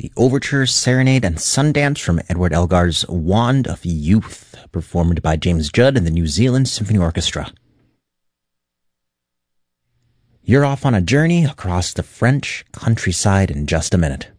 the Overture, Serenade, and Sundance from Edward Elgar's Wand of Youth, performed by James Judd and the New Zealand Symphony Orchestra. You're off on a journey across the French countryside in just a minute.